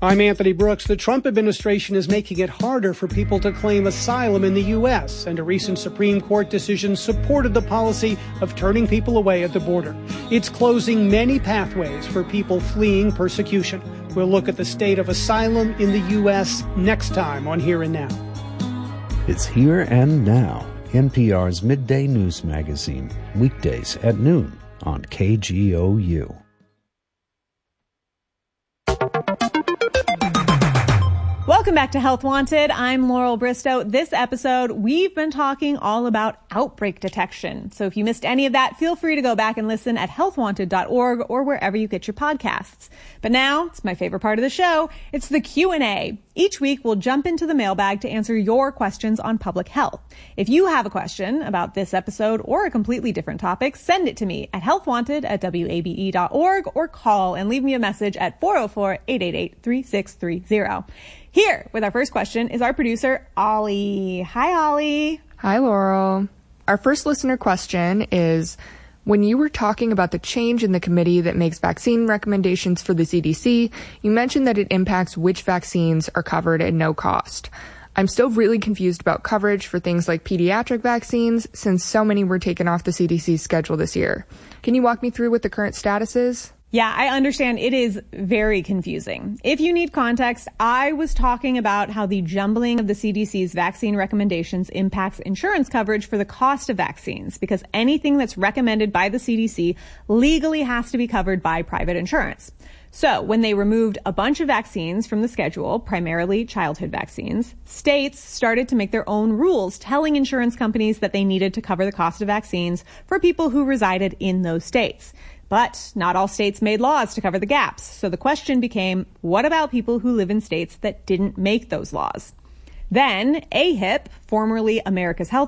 I'm Anthony Brooks. The Trump administration is making it harder for people to claim asylum in the U.S., and a recent Supreme Court decision supported the policy of turning people away at the border. It's closing many pathways for people fleeing persecution. We'll look at the state of asylum in the U.S. next time on Here and Now. It's Here and Now, NPR's midday news magazine, weekdays at noon on KGOU. Welcome back to Health Wanted. I'm Laurel Bristow. This episode, we've been talking all about outbreak detection. So if you missed any of that, feel free to go back and listen at healthwanted.org or wherever you get your podcasts. But now, it's my favorite part of the show. It's the Q&A. Each week, we'll jump into the mailbag to answer your questions on public health. If you have a question about this episode or a completely different topic, send it to me at healthwanted@wabe.org or call and leave me a message at 404-888-3630. Here with our first question is our producer, Ollie. Hi, Ollie. Hi, Laurel. Our first listener question is, when you were talking about the change in the committee that makes vaccine recommendations for the CDC, you mentioned that it impacts which vaccines are covered at no cost. I'm still really confused about coverage for things like pediatric vaccines, since so many were taken off the CDC's schedule this year. Can you walk me through what the current status is? Yeah, I understand it is very confusing. If you need context, I was talking about how the jumbling of the CDC's vaccine recommendations impacts insurance coverage for the cost of vaccines, because anything that's recommended by the CDC legally has to be covered by private insurance. So when they removed a bunch of vaccines from the schedule, primarily childhood vaccines, states started to make their own rules telling insurance companies that they needed to cover the cost of vaccines for people who resided in those states. But not all states made laws to cover the gaps. So the question became, what about people who live in states that didn't make those laws? Then AHIP, formerly America's Health